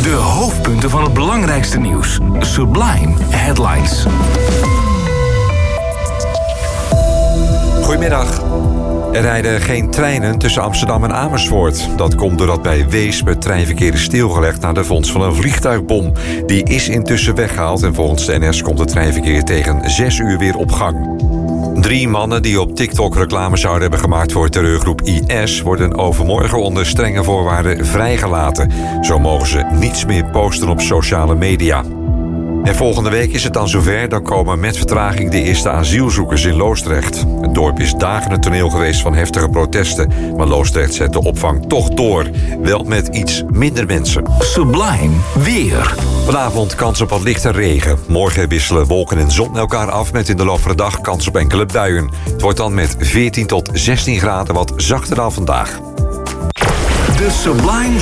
De hoofdpunten van het belangrijkste nieuws. Sublime Headlines. Goedemiddag. Er rijden geen treinen tussen Amsterdam en Amersfoort. Dat komt doordat bij Weesp het treinverkeer is stilgelegd na de vondst van een vliegtuigbom. Die is intussen weggehaald en volgens de NS komt het treinverkeer tegen 6 uur weer op gang. 3 mannen die op TikTok reclame zouden hebben gemaakt voor terreurgroep IS... worden overmorgen onder strenge voorwaarden vrijgelaten. Zo mogen ze niets meer posten op sociale media. En volgende week is het dan zover. Dan komen met vertraging de eerste asielzoekers in Loosdrecht. Het dorp is dagen het toneel geweest van heftige protesten. Maar Loosdrecht zet de opvang toch door. Wel met iets minder mensen. Sublime weer. Vanavond kans op wat lichte regen. Morgen wisselen wolken en zon elkaar af met in de loop van de dag kans op enkele buien. Het wordt dan met 14 tot 16 graden wat zachter dan vandaag. De Sublime